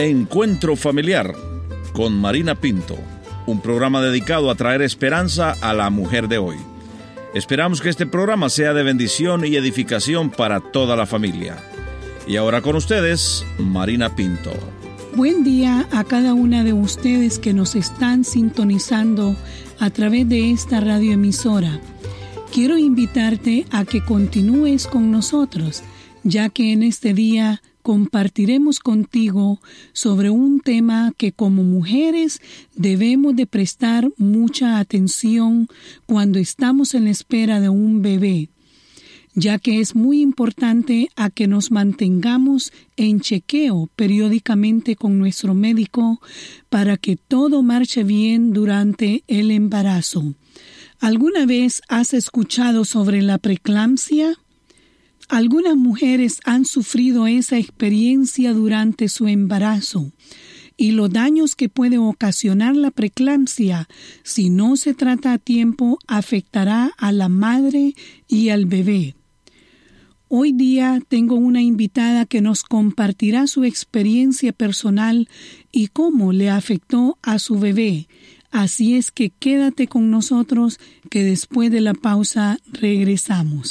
Encuentro Familiar con Marina Pinto, un programa dedicado a traer esperanza a la mujer de hoy. Esperamos que este programa sea de bendición y edificación para toda la familia. Y ahora con ustedes, Marina Pinto. Buen día a cada una de ustedes que nos están sintonizando a través de esta radioemisora. Quiero invitarte a que continúes con nosotros, ya que en este día compartiremos contigo sobre un tema que como mujeres debemos de prestar mucha atención cuando estamos en espera de un bebé, ya que es muy importante a que nos mantengamos en chequeo periódicamente con nuestro médico para que todo marche bien durante el embarazo. ¿Alguna vez has escuchado sobre la preeclampsia? Algunas mujeres han sufrido esa experiencia durante su embarazo y los daños que puede ocasionar la preeclampsia, si no se trata a tiempo, afectará a la madre y al bebé. Hoy día tengo una invitada que nos compartirá su experiencia personal y cómo le afectó a su bebé. Así es que quédate con nosotros, que después de la pausa regresamos.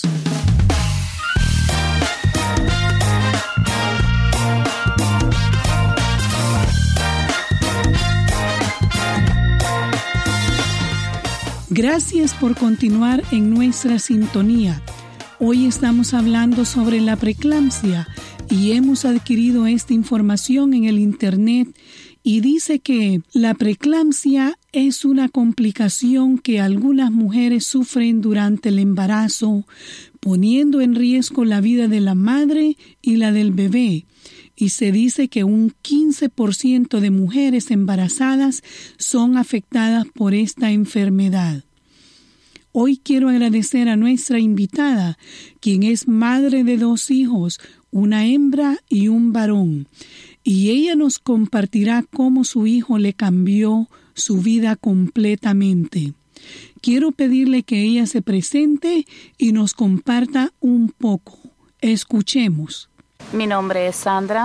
Gracias por continuar en nuestra sintonía. Hoy estamos hablando sobre la preeclampsia y hemos adquirido esta información en el internet y dice que la preeclampsia es una complicación que algunas mujeres sufren durante el embarazo, poniendo en riesgo la vida de la madre y la del bebé. Y se dice que un 15% de mujeres embarazadas son afectadas por esta enfermedad. Hoy quiero agradecer a nuestra invitada, quien es madre de 2 hijos, una hembra y un varón. Y ella nos compartirá cómo su hijo le cambió su vida completamente. Quiero pedirle que ella se presente y nos comparta un poco. Escuchemos. Mi nombre es Sandra.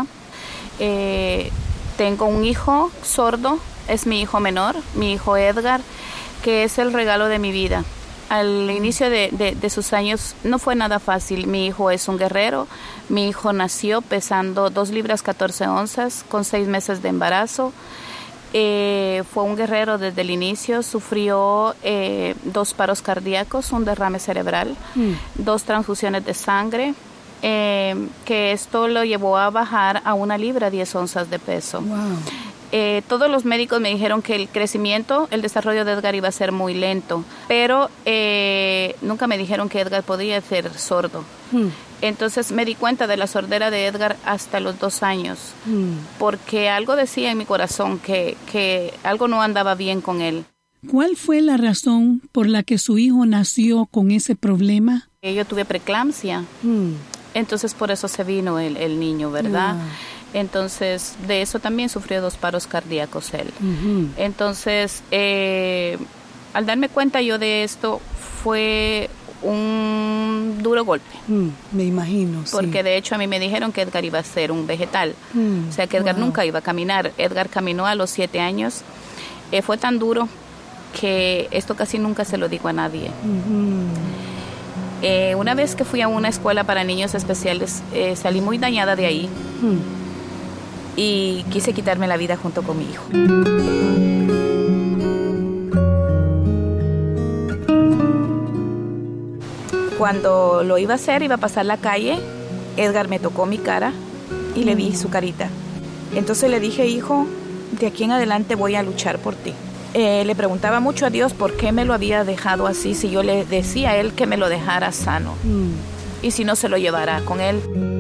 Tengo un hijo sordo, es mi hijo menor, mi hijo Edgar, que es el regalo de mi vida. Al inicio de sus años no fue nada fácil. Mi hijo es un guerrero. Mi hijo nació pesando 2 libras 14 onzas con 6 meses de embarazo. Fue un guerrero desde el inicio. Sufrió 2 paros cardíacos, un derrame cerebral, 2 transfusiones de sangre, que esto lo llevó a bajar a 1 libra 10 onzas de peso. Wow. Todos los médicos me dijeron que el crecimiento, el desarrollo de Edgar iba a ser muy lento, pero nunca me dijeron que Edgar podía ser sordo. Entonces me di cuenta de la sordera de Edgar hasta los 2 años, porque algo decía en mi corazón que algo no andaba bien con él. ¿Cuál fue la razón por la que su hijo nació con ese problema? Yo tuve preeclampsia, entonces por eso se vino el niño, ¿verdad? Entonces, de eso también sufrió 2 paros cardíacos él. Entonces, al darme cuenta yo de esto, fue un duro golpe. Me imagino, porque de hecho a mí me dijeron que Edgar iba a ser un vegetal. O sea, que Edgar nunca iba a caminar. Edgar caminó a los 7 años. Fue tan duro que esto casi nunca se lo digo a nadie. Una vez que fui a una escuela para niños especiales, salí muy dañada de ahí. Y quise quitarme la vida junto con mi hijo. Cuando lo iba a hacer, iba a pasar la calle, Edgar me tocó mi cara y le vi su carita. Entonces le dije, hijo, de aquí en adelante voy a luchar por ti. Le preguntaba mucho a Dios por qué me lo había dejado así, si yo le decía a él que me lo dejara sano. Y si no, se lo llevara con él.